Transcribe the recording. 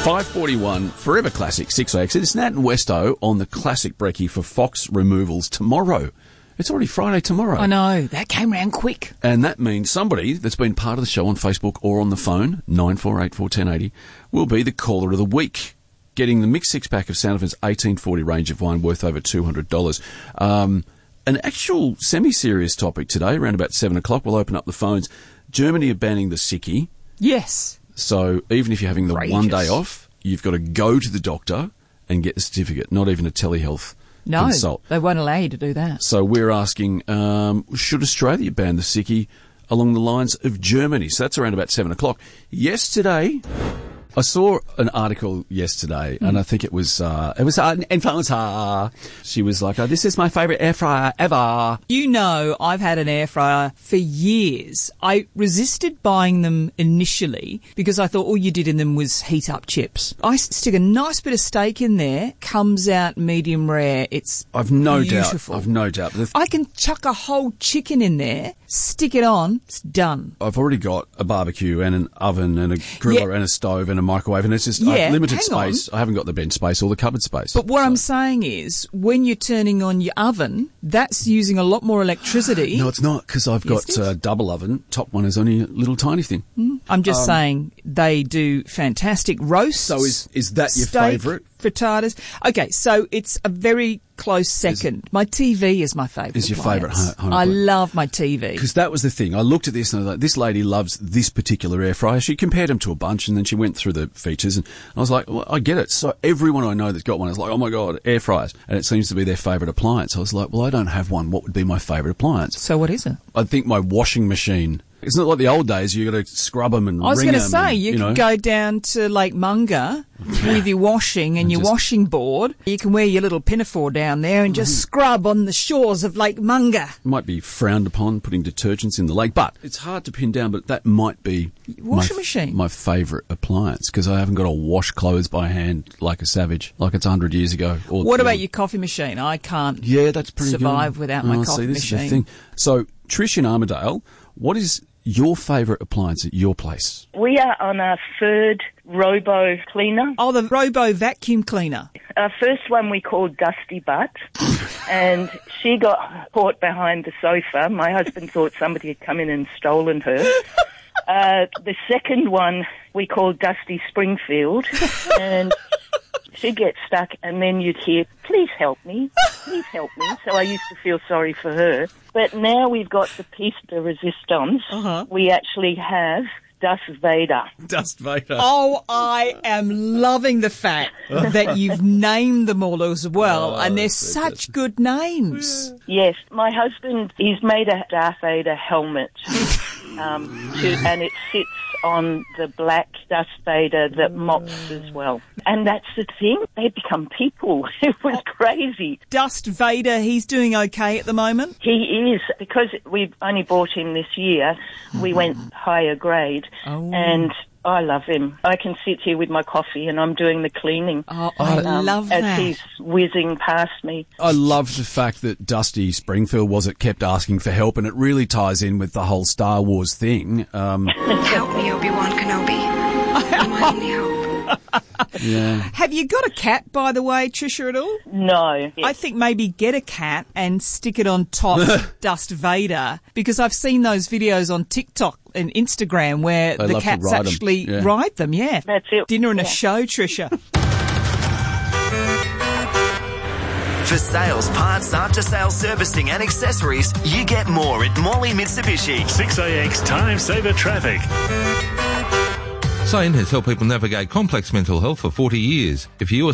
5:41, Forever Classic, 6AX. It's Nat and Westo on the Classic Brekkie for Fox removals tomorrow. It's already Friday tomorrow. I know. That came round quick. And that means somebody that's been part of the show on Facebook or on the phone, 94841080, will be the caller of the week, getting the mixed six-pack of Sound of It's 1840 range of wine worth over $200. An actual semi-serious topic today, around about 7 o'clock. We'll open up the phones. Germany are banning the sickie. Yes. So even if you're having the Outrageous. 1 day off, you've got to go to the doctor and get the certificate, not even a telehealth consult. They won't allow you to do that. So we're asking, should Australia ban the sickie along the lines of Germany? So that's around about 7 o'clock. Yesterday, I saw an article yesterday, and I think it was an influencer. She was like, this is my favourite air fryer ever. You know, I've had an air fryer for years. I resisted buying them initially because I thought all you did in them was heat up chips. I stick a nice bit of steak in there, comes out medium rare. It's beautiful. I've no doubt. I can chuck a whole chicken in there, stick it on, it's done. I've already got a barbecue and an oven and a griller and a stove and a microwave, and it's just limited space. I haven't got the bench space or the cupboard space. But what I'm saying is, when you're turning on your oven, that's using a lot more electricity. No, it's not, because I've got a double oven. Top one is only a little tiny thing. I'm just saying they do fantastic roasts. So is that your favourite? Frittatas. Okay, so it's a very close second. My TV is my favourite. Is your favourite home? I love my TV. Because that was the thing. I looked at this and I was like, this lady loves this particular air fryer. She compared them to a bunch, and then she went through the features, and I was like, well, I get it. So everyone I know that's got one is like, oh my God, air fryers. And it seems to be their favourite appliance. I was like, well, I don't have one. What would be my favourite appliance? So what is it? I think my washing machine. It's not like the old days. You got to scrub them and wring them. I was going to say, you could go down to Lake Munga with your washing and your washing board. You can wear your little pinafore down there and just scrub on the shores of Lake Munga. It might be frowned upon putting detergents in the lake, but it's hard to pin down. But that might be machine. My favourite appliance, because I haven't got to wash clothes by hand like a savage, like it's 100 years ago. What about your coffee machine? I can't that's pretty survive good. without my coffee this machine. Is the thing. So, Trish in Armidale, what is your favourite appliance at your place? We are on our third Robo cleaner. Oh, the Robo vacuum cleaner. Our first one we called Dusty Butt, and she got caught behind the sofa. My husband thought somebody had come in and stolen her. The second one we called Dusty Springfield, and she'd get stuck, and then you'd hear, please help me, please help me. So I used to feel sorry for her. But now we've got the piece de resistance. We actually have Darth Vader. Darth Vader. Oh, I am loving the fact that you've named them all as well, and they're such good names. Yes, my husband, he's made a Darth Vader helmet, and it sits on the black Darth Vader that mops as well. And that's the thing, they become people. It was crazy. Darth Vader, he's doing okay at the moment? He is, because we've only bought him this year, we went higher grade, and I love him. I can sit here with my coffee and I'm doing the cleaning. Oh, I love that. As he's whizzing past me. I love the fact that Dusty Springfield kept asking for help, and it really ties in with the whole Star Wars thing. Help me, Obi-Wan Kenobi. I need help. Have you got a cat, by the way, Trisha, at all? No. I think maybe get a cat and stick it on top Darth Vader, because I've seen those videos on TikTok and Instagram where the cats actually ride them. Yeah. That's it. Dinner and a show, Trisha. For sales, parts, after-sales servicing and accessories, you get more at Morley Mitsubishi. 6AX Time Saver Traffic. SANE has helped people navigate complex mental health for 40 years. If you